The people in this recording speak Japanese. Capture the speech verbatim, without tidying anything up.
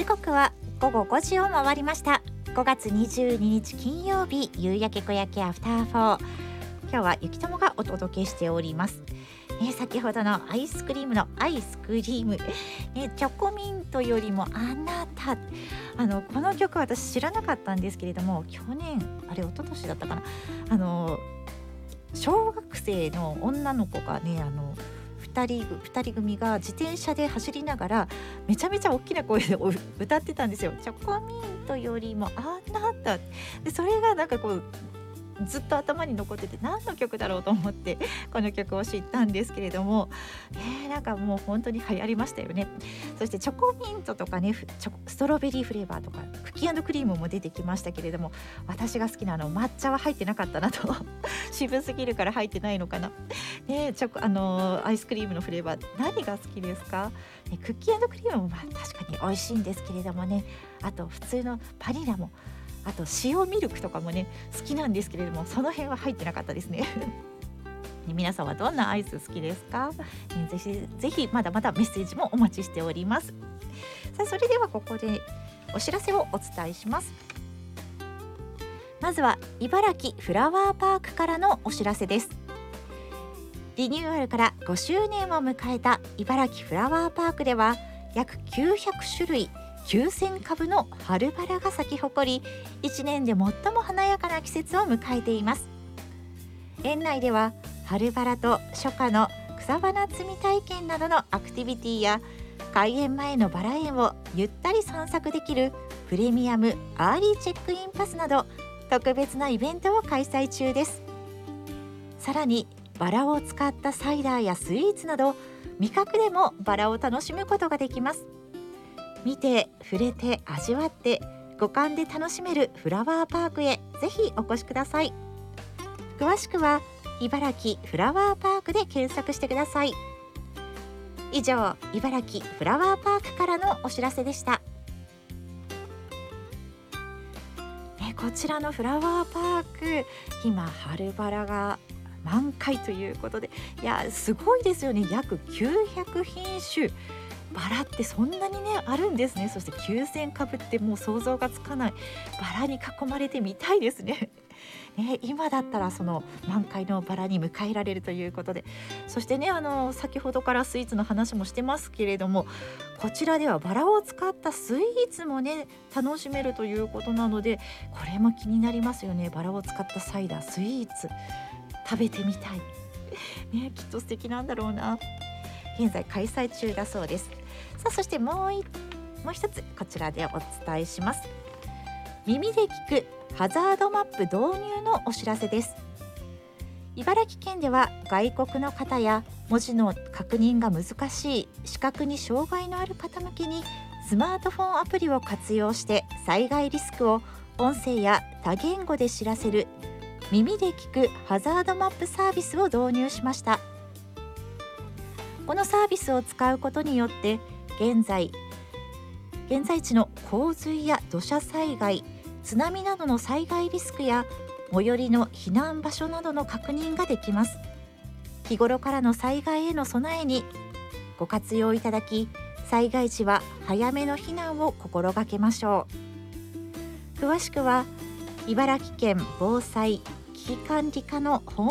時刻はごごごじを回りました。ごがつにじゅうににち金曜日、夕焼け小焼けアフターフォー。今日はゆきともがお届けしております。ね、先ほどのアイスクリームのアイスクリーム、ね、チョコミントよりもあなた、あのこの曲私知らなかったんですけれども、去年あれ一昨年だったかな、あの小学生の女の子がね、あのふたりふたり組が自転車で走りながらめちゃめちゃ大きな声で歌ってたんですよ。チョコミントよりもあなたで、それがなんかこうずっと頭に残ってて、何の曲だろうと思ってこの曲を知ったんですけれども、ね、なんかもう本当に流行りましたよね。そしてチョコミントとかね、チョコストロベリーフレーバーとかクッキー&クリームも出てきましたけれども、私が好きなあの抹茶は入ってなかったなと渋すぎるから入ってないのかな、ね、チョコあのー、アイスクリームのフレーバー何が好きですか、ね、クッキー&クリームもまあ確かに美味しいんですけれどもね、あと普通のバニラも、あと塩ミルクとかもね好きなんですけれども、その辺は入ってなかったですね皆さんはどんなアイス好きですか、えー、ぜひぜひまだまだメッセージもお待ちしております。さあ、それではここでお知らせをお伝えします。まずは茨城フラワーパークからのお知らせです。リニューアルからごしゅうねんを迎えた茨城フラワーパークでは、約きゅうひゃくしゅるいきゅうせんかぶの春バラが咲き誇り、いちねんで最も華やかな季節を迎えています。園内では春バラと初夏の草花摘み体験などのアクティビティや、開園前のバラ園をゆったり散策できるプレミアムアーリーチェックインパスなど特別なイベントを開催中です。さらにバラを使ったサイダーやスイーツなど、味覚でもバラを楽しむことができます。見て触れて味わって五感で楽しめるフラワーパークへぜひお越しください。詳しくは茨城フラワーパークで検索してください。以上、茨城フラワーパークからのお知らせでした。ね、こちらのフラワーパーク、今春バラが満開ということで、いやすごいですよね。約きゅうひゃくひんしゅ、バラってそんなにねあるんですね。そしてきゅうせんかぶってもう想像がつかない。バラに囲まれてみたいですねね、今だったらその満開のバラに迎えられるということで、そしてね、あの先ほどからスイーツの話もしてますけれども、こちらではバラを使ったスイーツもね楽しめるということなので、これも気になりますよね。バラを使ったサイダー、スイーツ食べてみたいね、きっと素敵なんだろうな。現在開催中だそうです。さあ、そしてもう一もう一つこちらでお伝えします。耳で聞くハザードマップ導入のお知らせです。茨城県では外国の方や文字の確認が難しい視覚に障害のある方向けに、スマートフォンアプリを活用して災害リスクを音声や多言語で知らせる耳で聞くハザードマップサービスを導入しました。このサービスを使うことによって、現在現在地の洪水や土砂災害、津波などの災害リスクや最寄りの避難場所などの確認ができます。日頃からの災害への備えにご活用いただき、災害時は早めの避難を心がけましょう。詳しくは茨城県防災危機管理課のホーム